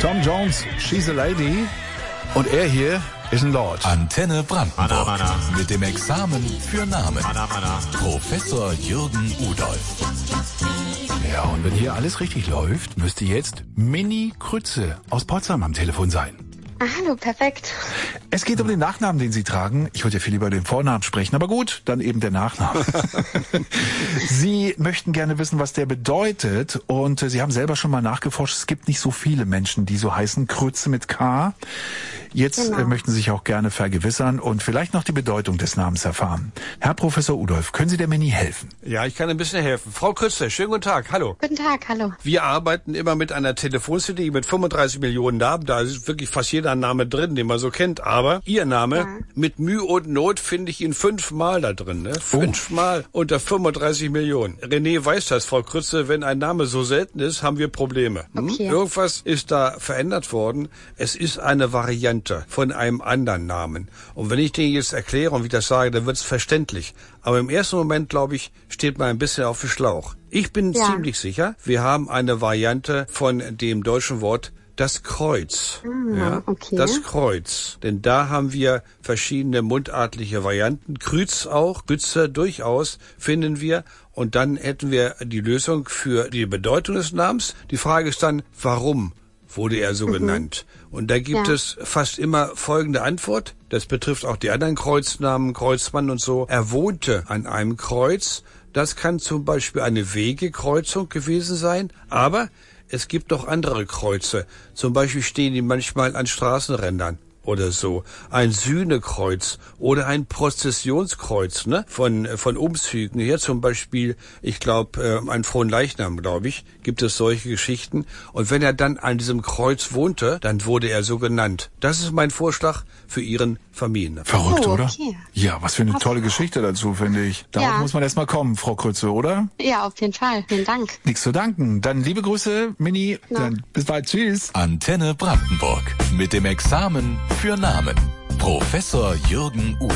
Tom Jones, She's a Lady. Und er hier ist ein Lord. Antenne Brandenburg. Mana. Mit dem Examen für Namen. Mana. Professor Jürgen Udolf. Ja, und wenn hier alles richtig läuft, müsste jetzt Mini Krütze aus Potsdam am Telefon sein. Hallo, perfekt. Es geht um den Nachnamen, den Sie tragen. Ich wollte ja viel über den Vornamen sprechen, aber gut, dann eben der Nachname. Sie möchten gerne wissen, was der bedeutet, und Sie haben selber schon mal nachgeforscht. Es gibt nicht so viele Menschen, die so heißen, Krütze mit K. Jetzt möchten Sie sich auch gerne vergewissern und vielleicht noch die Bedeutung des Namens erfahren. Herr Professor Udolf, können Sie der Mini helfen? Ja, ich kann ein bisschen helfen. Frau Krütze, schönen guten Tag, hallo. Guten Tag, hallo. Wir arbeiten immer mit einer Telefonzelle mit 35 Millionen Namen. Da ist wirklich fast jeder Name drin, den man so kennt. Aber Ihr Name, mit Mühe und Not finde ich ihn 5-mal da drin. Ne? 5-mal unter 35 Millionen. René weiß das, Frau Krütze, wenn ein Name so selten ist, haben wir Probleme. Okay. Irgendwas ist da verändert worden. Es ist eine Variante von einem anderen Namen. Und wenn ich den jetzt erkläre und wie ich das sage, dann wird es verständlich. Aber im ersten Moment, glaube ich, steht man ein bisschen auf dem Schlauch. Ich bin ziemlich sicher, wir haben eine Variante von dem deutschen Wort das Kreuz. Okay. Das Kreuz. Denn da haben wir verschiedene mundartliche Varianten. Krütz auch, Krütze durchaus finden wir. Und dann hätten wir die Lösung für die Bedeutung des Namens. Die Frage ist dann, warum wurde er so genannt? Und da gibt es fast immer folgende Antwort. Das betrifft auch die anderen Kreuznamen, Kreuzmann und so. Er wohnte an einem Kreuz. Das kann zum Beispiel eine Wegekreuzung gewesen sein. Aber es gibt noch andere Kreuze. Zum Beispiel stehen die manchmal an Straßenrändern oder so. Ein Sühnekreuz oder ein Prozessionskreuz, ne? Von Umzügen. Hier zum Beispiel, ich glaube, ein Fronleichnam, glaube ich, gibt es solche Geschichten. Und wenn er dann an diesem Kreuz wohnte, dann wurde er so genannt. Das ist mein Vorschlag für Ihren Familiennamen. Verrückt, oder? Okay. Ja, was für eine tolle Geschichte dazu, finde ich. Darauf muss man erst mal kommen, Frau Krütze, oder? Ja, auf jeden Fall. Vielen Dank. Nichts zu danken. Dann liebe Grüße, Mini. Dann bis bald. Tschüss. Antenne Brandenburg. Mit dem Examen für Namen. Professor Jürgen Udolf.